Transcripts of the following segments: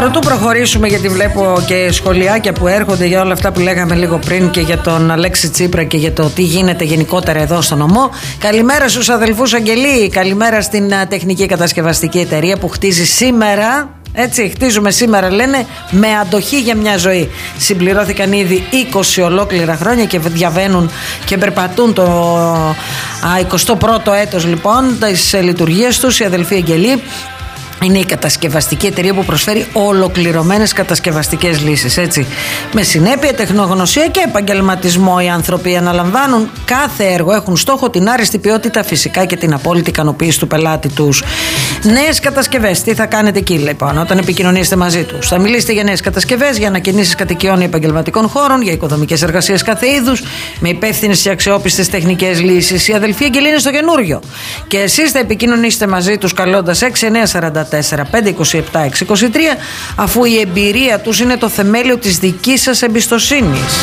Πρωτού προχωρήσουμε, γιατί βλέπω και σχολιάκια που έρχονται για όλα αυτά που λέγαμε λίγο πριν και για τον Αλέξη Τσίπρα και για το τι γίνεται γενικότερα εδώ στο νομό. Καλημέρα στους αδελφούς Αγγελή, καλημέρα στην τεχνική κατασκευαστική εταιρεία που χτίζει σήμερα. Έτσι, χτίζουμε σήμερα, λένε, με αντοχή για μια ζωή. Συμπληρώθηκαν ήδη 20 ολόκληρα χρόνια και διαβαίνουν και περπατούν το 21ο έτος λοιπόν της λειτουργίας τους. Η αδελφή Αγγελή είναι η κατασκευαστική εταιρεία που προσφέρει ολοκληρωμένες κατασκευαστικές λύσεις. Έτσι. Με συνέπεια, τεχνογνωσία και επαγγελματισμό οι άνθρωποι αναλαμβάνουν κάθε έργο. Έχουν στόχο την άριστη ποιότητα, φυσικά, και την απόλυτη ικανοποίηση του πελάτη τους. Νέες κατασκευές. Τι θα κάνετε εκεί, λοιπόν, όταν επικοινωνήσετε μαζί τους? Θα μιλήσετε για νέες κατασκευές, για ανακαινήσεις κατοικιών ή επαγγελματικών χώρων, για οικοδομικές εργασίες κάθε είδους, με υπεύθυνες και αξιόπιστες τεχνικές λύσεις. Η αδελφή Αγγελή είναι στο καινούριο. Και εσείς θα επικοινωνήσετε μαζί τους καλώντας 6944-527-623, αφού η εμπειρία τους είναι το θεμέλιο της δικής σας εμπιστοσύνης.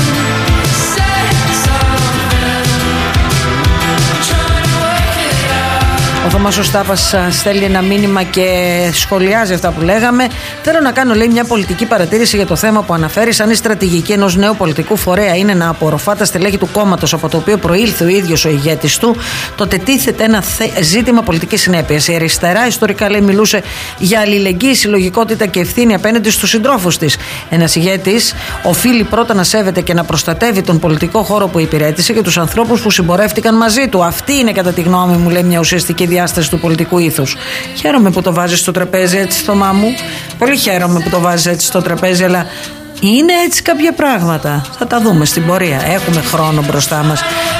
Ο Θωμάς ο Στάφας στέλνει ένα μήνυμα και σχολιάζει αυτά που λέγαμε. Θέλω να κάνω, λέει, μια πολιτική παρατήρηση για το θέμα που αναφέρεις. Αν η στρατηγική ενός νέου πολιτικού φορέα είναι να απορροφά τα στελέχη του κόμματος από το οποίο προήλθε ο ίδιος ο ηγέτης του, τότε τίθεται ένα ζήτημα πολιτικής συνέπειας. Η αριστερά ιστορικά, λέει, μιλούσε για αλληλεγγύη, συλλογικότητα και ευθύνη απέναντι στους συντρόφους της. Ένας ηγέτης οφείλει πρώτα να σέβεται και να προστατεύει τον πολιτικό χώρο που υπηρέτησε και τους ανθρώπους που συμπορεύτηκαν μαζί του. Αυτή είναι, κατά τη γνώμη μου, λέει, μια ουσιαστική διάσταση του πολιτικού ήθους. Χαίρομαι που το βάζεις στο τραπέζι έτσι, Θωμά μου. Πολύ χαίρομαι που το βάζεις έτσι στο τραπέζι, αλλά είναι έτσι κάποια πράγματα. Θα τα δούμε στην πορεία. Έχουμε χρόνο μπροστά μας.